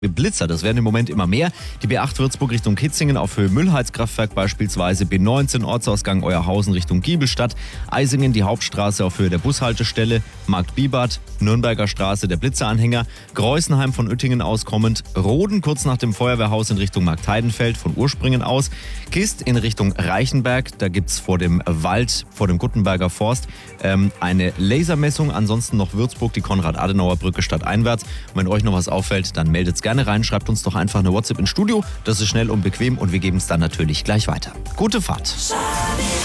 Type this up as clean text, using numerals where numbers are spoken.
Blitzer, das werden im Moment immer mehr. Die B8 Würzburg Richtung Kitzingen auf Höhe Müllheizkraftwerk beispielsweise, B19 Ortsausgang Euerhausen Richtung Giebelstadt, Eisingen die Hauptstraße auf Höhe der Bushaltestelle, Markt Bibart, Nürnberger Straße der Blitzeranhänger, Greußenheim von Uettingen aus kommend, Roden kurz nach dem Feuerwehrhaus in Richtung Markt Heidenfeld von Urspringen aus, Kist in Richtung Reichenberg, da gibt's vor dem Wald, vor dem Guttenberger Forst eine Lasermessung, ansonsten noch Würzburg, die Konrad-Adenauer-Brücke stadteinwärts. Und wenn euch noch was auffällt, dann meldet's gerne rein, schreibt uns doch einfach eine WhatsApp ins Studio, das ist schnell und bequem und wir geben es dann natürlich gleich weiter. Gute Fahrt!